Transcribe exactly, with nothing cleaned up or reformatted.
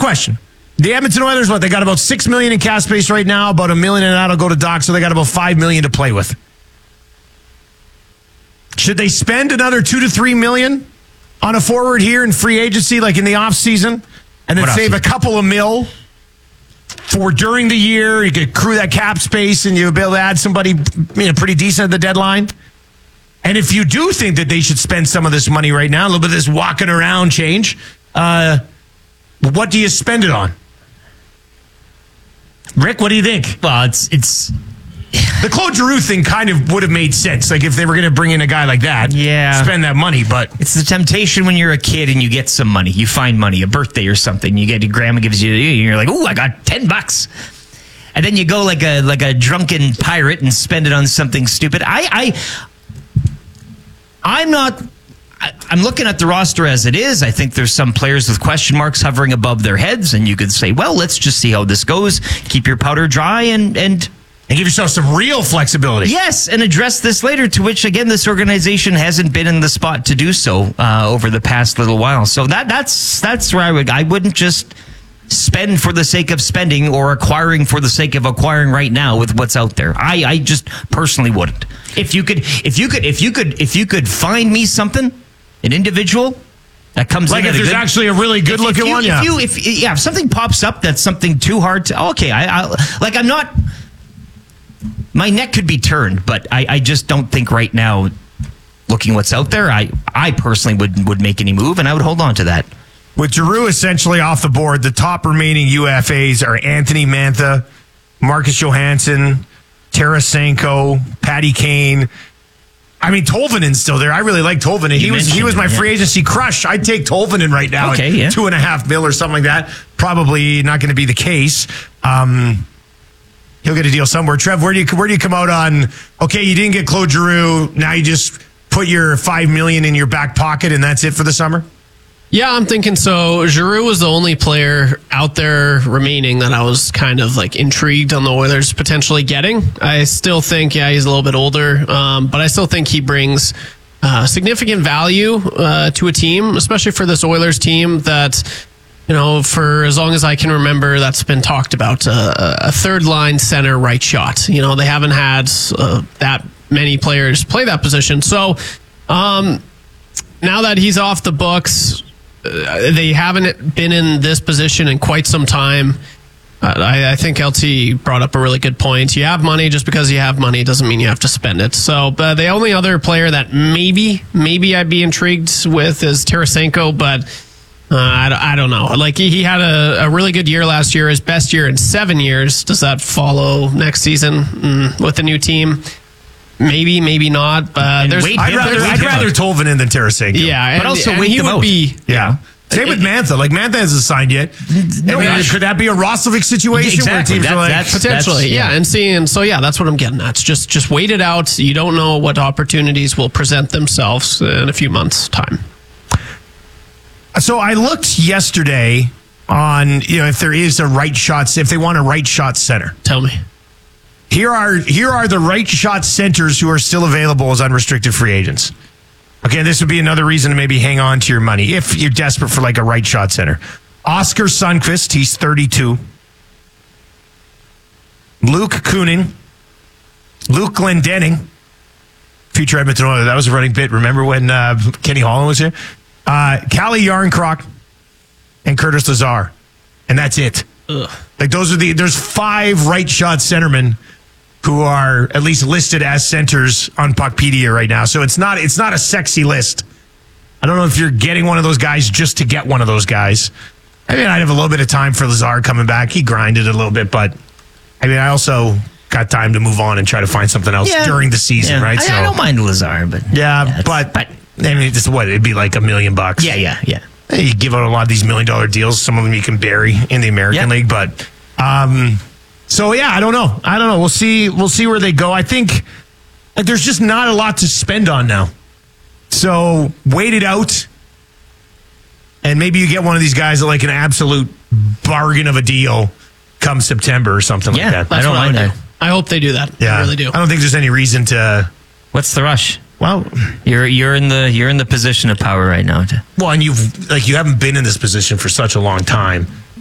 question. The Edmonton Oilers, what, they got about six million dollars in cap space right now, about a million and that'll go to Doc, so they got about five million dollars to play with. Should they spend another two to three million dollars on a forward here in free agency, like in the offseason, and then What save offseason? a couple of mil for during the year? You could accrue that cap space and you'll be able to add somebody, you know, pretty decent at the deadline. And if you do think that they should spend some of this money right now, a little bit of this walking around change, uh, what do you spend it on? Rick, what do you think? Well, it's it's The Claude Giroux thing kind of would have made sense. Like if they were going to bring in a guy like that, Yeah. spend that money. But it's the temptation when you're a kid and you get some money. You find money, a birthday or something. You get your grandma gives you, and you're like, "Ooh, I got ten bucks." And then you go like a like a drunken pirate and spend it on something stupid. I I I'm not. I, I'm looking at the roster as it is. I think there's some players with question marks hovering above their heads, and you could say, "Well, let's just see how this goes. Keep your powder dry and and." and give yourself some real flexibility. Yes, and address this later, to which, again, this organization hasn't been in the spot to do so uh, over the past little while. So that that's that's where I would I wouldn't just spend for the sake of spending or acquiring for the sake of acquiring right now with what's out there. I, I just personally wouldn't. If you could if you could if you could if you could find me something, an individual that comes Like in if at a there's good, actually a really good if- if looking you- one, if yeah. you if yeah, if something pops up that's something too hard to okay, I, I like I'm not my neck could be turned, but I, I just don't think right now, looking what's out there, I, I personally would would make any move, and I would hold on to that. With Giroux essentially off the board, the top remaining U F As are Anthony Mantha, Marcus Johansson, Tarasenko, Patty Kane. I mean, Tolvanen's still there. I really like Tolvanen. He You was he mentioned was my him, yeah. free agency crush. I'd take Tolvanen right now Okay, at yeah. two and a half mil or something like that. Probably not going to be the case. Um, he'll get a deal somewhere. Trev, where do you where do you come out on? Okay, you didn't get Claude Giroux. Now you just put your five million in your back pocket and that's it for the summer. Yeah, I'm thinking so. Giroux was the only player out there remaining that I was kind of like intrigued on the Oilers potentially getting. I still think, yeah, he's a little bit older, um, but I still think he brings uh, significant value uh, to a team, especially for this Oilers team that, you know, for as long as I can remember, that's been talked about. Uh, a third line center right shot. You know, they haven't had uh, that many players play that position. So um, now that he's off the books, Uh, they haven't been in this position in quite some time. Uh, I, I think L T brought up a really good point. You have money, just because you have money doesn't mean you have to spend it. So uh, the only other player that maybe, maybe I'd be intrigued with is Tarasenko, but uh, I, don't- I don't know. Like he, he had a, a really good year last year, his best year in seven years. Does that follow next season mm, with the new team? Maybe, maybe not. But And there's, wait I'd him- rather, wait I'd him rather out. Tolvanen than Tarasenko. yeah, But and- also and wait he them would out. be. Yeah. Same with Mantha. Like Mantha hasn't signed yet. No, I mean, yeah. could that be a Roslovic situation Exactly. where teams That- are like, that's- Potentially, yeah. yeah. and seeing so yeah, that's what I'm getting at. It's just just wait it out. You don't know what opportunities will present themselves in a few months' time. So I looked yesterday on, you know, if there is a right shot, if they want a right shot center. Tell me. Here are here are the right shot centers who are still available as unrestricted free agents. Okay, this would be another reason to maybe hang on to your money if you're desperate for like a right shot center. Oscar Sundqvist, he's thirty-two. Luke Kunin. Luke Glendening. Future Edmonton Oilers. That was a running bit. Remember when uh, Kenny Holland was here? Uh, Callie Yarncroc and Curtis Lazar. And that's it. Ugh. Like those are the, there's five right shot centermen who are at least listed as centers on Puckpedia right now. So it's not it's not a sexy list. I don't know if you're getting one of those guys just to get one of those guys. I mean, I'd have a little bit of time for Lazar coming back. He grinded a little bit, but I mean, I also got time to move on and try to find something else Yeah. during the season, Yeah. right? I, I don't mind Lazar, but Yeah, it's- but, I mean, it's what? It'd be like a million bucks. yeah, yeah, yeah. Hey, you give out a lot of these million dollar deals. Some of them you can bury in the American Yeah. League, but um, so yeah, I don't know. I don't know. We'll see. We'll see where they go. I think like, there's just not a lot to spend on now. So wait it out, and maybe you get one of these guys at like an absolute bargain of a deal come September or something Yeah, like that. I That's don't what mind would that. do. I hope they do that. Yeah, I really do. I don't think there's any reason to. What's the rush? Well, You're you're in the you're in the position of power right now. To, well, and you've like you haven't been in this position for such a long time.